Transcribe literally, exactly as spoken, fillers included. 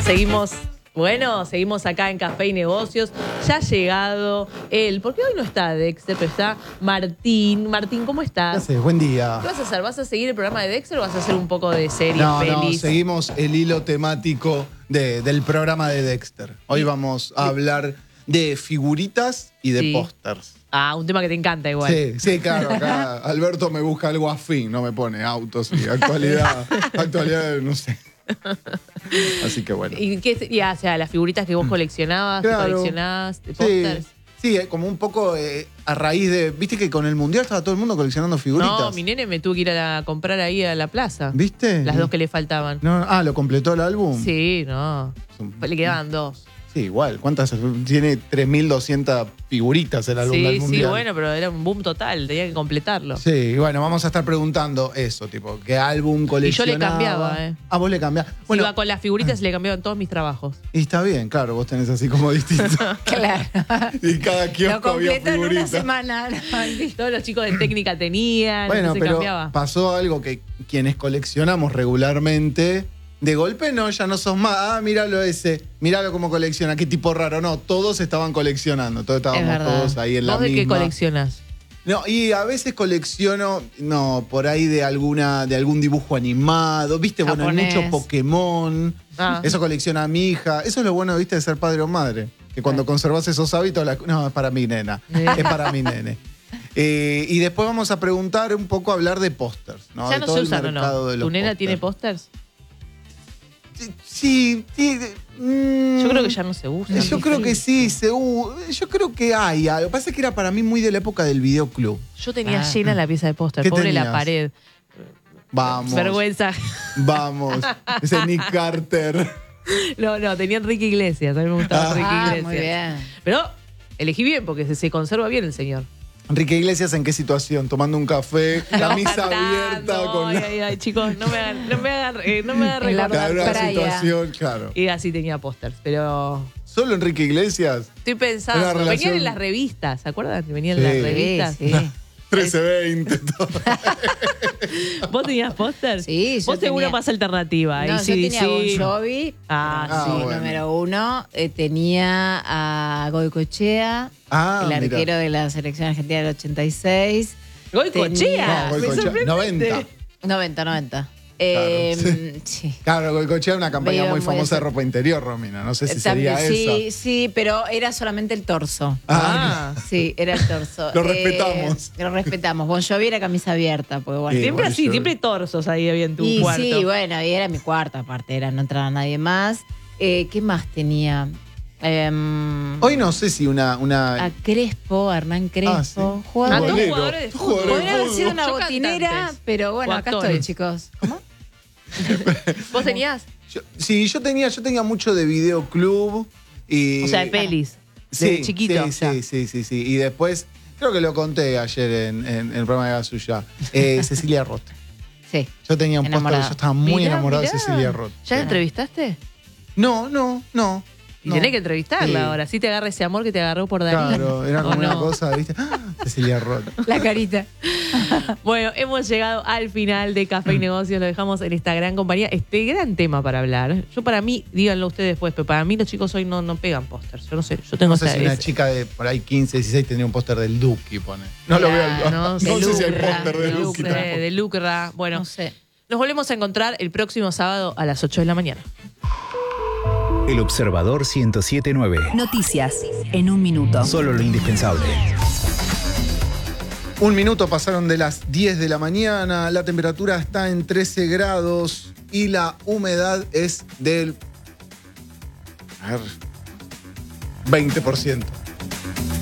Seguimos, bueno, seguimos acá en Café y Negocios. Ya ha llegado él, porque hoy no está Dexter, pero está Martín. Martín, ¿cómo estás? ¿Qué haces? Buen día. ¿Qué vas a hacer? ¿Vas a seguir el programa de Dexter o vas a hacer un poco de series, No, no, pelis? seguimos el hilo temático de, del programa de Dexter. Hoy vamos a hablar de figuritas y de Sí. pósters. Ah, un tema que te encanta igual. Sí, sí, claro. Acá Alberto me busca algo afín, no me pone autos y actualidad. Actualidad, no sé. Así que bueno. ¿Y qué ya, o sea, las figuritas que vos coleccionabas, que Claro. coleccionabas, de Sí, pósters? sí, eh, como un poco eh, a raíz de. ¿Viste que con el mundial estaba todo el mundo coleccionando figuritas? No, mi nene me tuvo que ir a, la- a comprar ahí a la plaza. ¿Viste? Las dos que le faltaban. No, ah, ¿lo completó el álbum? Sí, no. Le quedaban dos. Sí, igual. ¿Cuántas? Tiene tres mil doscientas figuritas el álbum del Sí, mundial. sí, bueno, pero era un boom total, tenía que completarlo. Sí, bueno, vamos a estar preguntando eso, tipo, ¿qué álbum coleccionaba? Y yo le cambiaba, ¿eh? Ah, vos le cambiabas. Bueno, Bueno, iba con las figuritas y le cambiaban todos mis trabajos. y está bien, claro, vos tenés así como distinto. Claro. Y cada Lo kiosco había completo en una figuritas. semana. Todos los chicos de técnica tenían, Bueno, entonces pero cambiaba. pasó algo que quienes coleccionamos regularmente, de golpe no, ya no sos más. Ah, míralo ese, míralo cómo colecciona, qué tipo raro. No, todos estaban coleccionando, todos estábamos Es verdad. todos ahí en la ¿Vos de misma. qué coleccionás? No, y a veces colecciono, no, por ahí de alguna, de algún dibujo animado, viste, bueno, hay Japonés. mucho Pokémon. Ah. Eso colecciona a mi hija. Eso es lo bueno, viste, de ser padre o madre. Que cuando conservas esos hábitos, la- no, es para mi nena. Es para mi nene. Eh, y después vamos a preguntar un poco, a hablar de pósters, ¿no? ¿Ya De no todo se el usan o mercado no? de ¿Tu los nena pósters. tiene pósters? Sí, sí. de- mm, Yo creo que ya no se usan. Yo creo que sí, se, u- yo creo que hay. Lo que pasa es que era para mí muy de la época del videoclub. Yo tenía Ah. llena la pieza de póster, ¿Qué pobre la tenías? pared. Vamos. Vergüenza. Vamos. Ese Nick Carter. No, no, tenía Enrique Iglesias, a mí me gustaba Ah. Enrique Ah, Iglesias. muy bien. Pero elegí bien porque se, se conserva bien el señor. Enrique Iglesias, ¿en qué situación? Tomando un café, camisa Cantando. abierta, con Ay, la... ay, ay, chicos, no me hagan, no me hagan, eh, no me hagan En la recordar. Claro, una playa. situación, claro. Y así tenía pósters, pero ¿Solo Enrique Iglesias? estoy pensando, Una relación- venían en las revistas, ¿se acuerdan? Venían Sí. en las revistas. Sí, sí. trece veinte, todo. ¿Vos tenías pósters? Sí, yo Vos seguro tenía- más alternativa. No, A C D C. yo tenía Bon Jovi, Ah, Ah, sí. bueno. número uno. Eh, tenía a Ah, Goycochea, el mira. arquero de la selección argentina del ochenta y seis. Goycochea. Tenía- No, me Goycochea, sorprendiste. noventa. noventa, noventa. Eh, sí. Claro, Goycochea era una campaña Medio muy muy famosa de eso. ropa interior, Romina. No sé si También, sería sí, esa. sí, pero era solamente el torso. Ah, Ah. Sí, era el torso. Lo respetamos. Lo respetamos. Bon Jovi era camisa abierta, porque bueno. Sí. Siempre Bon así, Jovi. siempre torsos ahí había en tu y cuarto. sí, bueno, y era mi cuarto aparte, era, no entraba nadie más. Eh, ¿Qué más tenía? Em, hoy no sé si una... a una... Crespo, a Hernán Crespo. Ah, sí. Jugador- A todos Bolero. jugadores de fútbol. Jugadores de Podría haber fútbol. sido una Yo botinera, cantantes. pero bueno, O acá actores. estoy, chicos. ¿Cómo? ¿Vos tenías? Yo- sí, yo tenía, yo tenía mucho de videoclub y... O sea, de pelis. Sí, De chiquito. Sí, o sea. sí, sí, sí, sí. Y después, creo que lo conté ayer en, en- en el programa de Gasulla, eh, Cecilia Roth. Sí. Yo tenía un póster, Enamorada. yo estaba muy Mirá, enamorado mirá. de Cecilia Roth. ¿Ya la Sí. entrevistaste? No, no, no. Y no. tenés que entrevistarla Sí. ahora. Sí te agarra ese amor que te agarró por Darío. Claro, era ¿O como una no? cosa, ¿viste? ¡Ah! Cecilia Roth. La carita. Bueno, hemos llegado al final de Café y Negocios. Lo dejamos en esta gran compañía. Este gran tema para hablar. Yo para mí, díganlo ustedes después, pero para mí los chicos hoy no, no pegan pósters. Yo no sé, yo tengo No sé esa- si una ese- chica de por ahí quince, dieciséis tendría un póster del Duki, pone. No lo veo. Ah, no, No, de sé si hay Lucra, póster de de Duki Lucra, tampoco. de Lucra. Bueno, No sé. nos volvemos a encontrar el próximo sábado a las ocho de la mañana. El Observador ciento siete punto nueve. Noticias en un minuto. Solo lo indispensable. Un minuto pasaron de las diez de la mañana, la temperatura está en trece grados y la humedad es del... A ver, veinte por ciento.